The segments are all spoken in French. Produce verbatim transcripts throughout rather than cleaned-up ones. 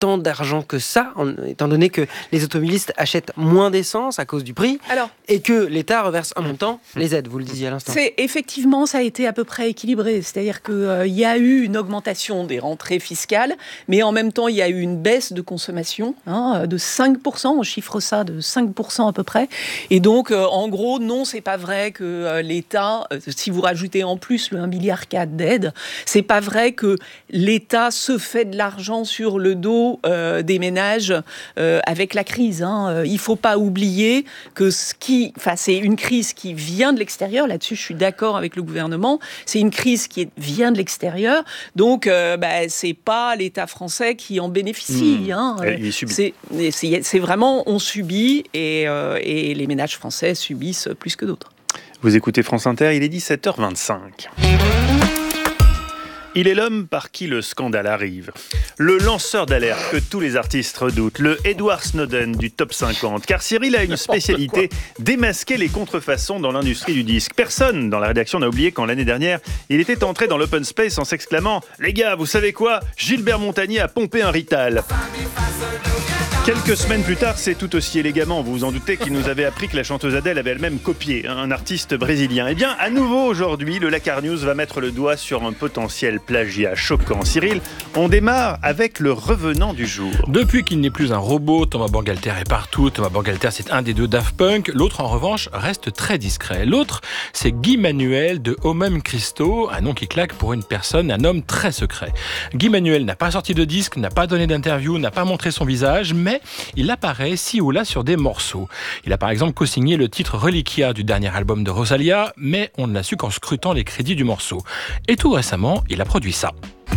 tant d'argent que ça, en, étant donné que les automobilistes achètent moins d'essence à cause du prix Alors, et que l'État reverse en même temps les aides, vous le disiez à l'instant. C'est, effectivement, ça a été à peu près équilibré. C'est-à-dire qu'il euh, y a eu une augmentation des rentrées fiscales, mais en même temps, il y a eu une baisse de consommation hein, de cinq pour cent. On chiffre ça de cinq pour cent à peu près. Et donc, euh, en gros, non, c'est pas vrai que euh, l'État, euh, si vous rajoutez en plus le un virgule quatre milliard d'aides, c'est pas vrai que l'État se fait de l'argent sur le dos euh, des ménages euh, avec la crise. Hein. Il faut pas oublier que ce qui, enfin, c'est une crise qui vient de l'extérieur. Là-dessus, je suis d'accord avec le gouvernement. C'est une crise qui vient de l'extérieur. Donc, euh, bah, c'est pas l'État français qui en bénéficie. Mmh. Hein. Il subit. C'est, c'est, c'est vraiment, on subit et, euh, et les ménages français subissent plus que d'autres. Vous écoutez France Inter, il est dix-sept heures vingt-cinq. Il est l'homme par qui le scandale arrive. Le lanceur d'alerte que tous les artistes redoutent. Le Edward Snowden du top cinquante. Car Cyril a une spécialité, démasquer les contrefaçons dans l'industrie du disque. Personne dans la rédaction n'a oublié qu'en l'année dernière, il était entré dans l'open space en s'exclamant « Les gars, vous savez quoi ? Gilbert Montagnier a pompé un Rital ». Quelques semaines plus tard, c'est tout aussi élégamment, vous vous en doutez, qu'il nous avait appris que la chanteuse Adèle avait elle-même copié un artiste brésilien. Eh bien, à nouveau aujourd'hui, le Lakar News va mettre le doigt sur un potentiel plagiat choquant. Cyril, on démarre avec le revenant du jour. Depuis qu'il n'est plus un robot, Thomas Bangalter est partout. Thomas Bangalter, c'est un des deux Daft Punk. L'autre, en revanche, reste très discret. L'autre, c'est Guy Manuel de Homem Christo, un nom qui claque pour une personne, un homme très secret. Guy Manuel n'a pas sorti de disque, n'a pas donné d'interview, n'a pas montré son visage, mais il apparaît ci ou là sur des morceaux. Il a par exemple co-signé le titre Reliquia du dernier album de Rosalia, mais on ne l'a su qu'en scrutant les crédits du morceau. Et tout récemment, il a produit ça.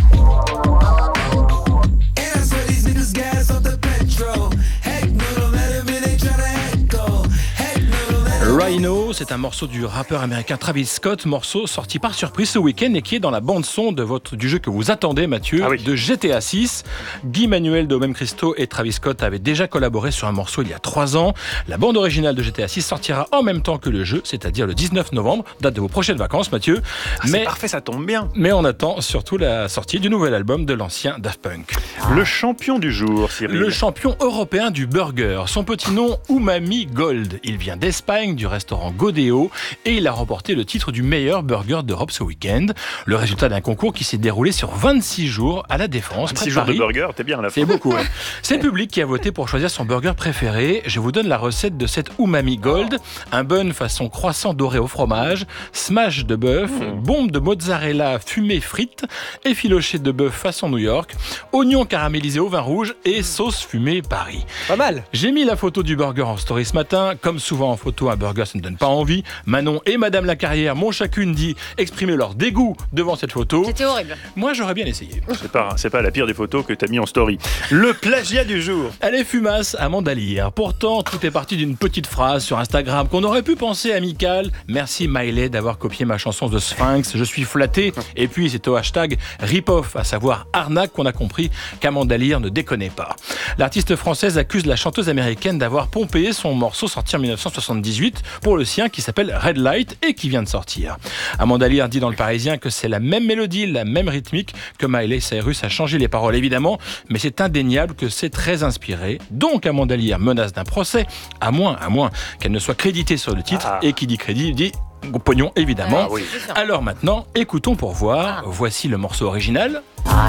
Rhino, c'est un morceau du rappeur américain Travis Scott, morceau sorti par surprise ce week-end et qui est dans la bande-son de votre, du jeu que vous attendez, Mathieu, ah oui. de G T A six. Guy Manuel de Homem Christo et Travis Scott avaient déjà collaboré sur un morceau il y a trois ans. La bande originale de G T A six sortira en même temps que le jeu, c'est-à-dire le dix-neuf novembre, date de vos prochaines vacances, Mathieu. Ah, mais, c'est parfait, ça tombe bien. Mais on attend surtout la sortie du nouvel album de l'ancien Daft Punk. Le champion du jour, Cyril. Le champion européen du burger. Son petit nom, Umami Gold. Il vient d'Espagne, du restaurant Godeo, et il a remporté le titre du meilleur burger d'Europe ce week-end. Le résultat d'un concours qui s'est déroulé sur vingt-six jours à la Défense. vingt-six jours de burger, t'es bien à la fin. C'est beaucoup, ouais. C'est le public qui a voté pour choisir son burger préféré. Je vous donne la recette de cette Umami Gold. Un bun façon croissant doré au fromage, smash de bœuf, mmh. bombe de mozzarella fumée frite, effiloché de bœuf façon New York, oignons caramélisés au vin rouge et sauce fumée Paris. Pas mal. J'ai mis la photo du burger en story ce matin. Comme souvent en photo, un burger, ça ne donne pas envie. Manon et Madame Lacarrière m'ont chacune dit exprimer leur dégoût devant cette photo. C'était horrible. Moi, j'aurais bien essayé. C'est pas, c'est pas la pire des photos que t'as mis en story. Le plagiat du jour. Elle est fumasse, Amanda Lear. Pourtant, tout est parti d'une petite phrase sur Instagram qu'on aurait pu penser amicale. Merci Miley d'avoir copié ma chanson The Sphinx. Je suis flatté. Et puis, c'est au hashtag rip-off, à savoir arnaque, qu'on a compris qu'Amanda Lear ne déconnait pas. L'artiste française accuse la chanteuse américaine d'avoir pompé son morceau sorti en dix-neuf cent soixante-dix-huit pour le sien qui s'appelle Red Light et qui vient de sortir. Amanda Lear dit dans Le Parisien que c'est la même mélodie, la même rythmique, que Miley Cyrus a changé les paroles évidemment, mais c'est indéniable que c'est très inspiré. Donc Amanda Lear menace d'un procès, à moins, à moins qu'elle ne soit créditée sur le titre, ah. et qui dit crédit dit pognon évidemment. Ah, oui. Alors maintenant, écoutons pour voir. Ah. Voici le morceau original.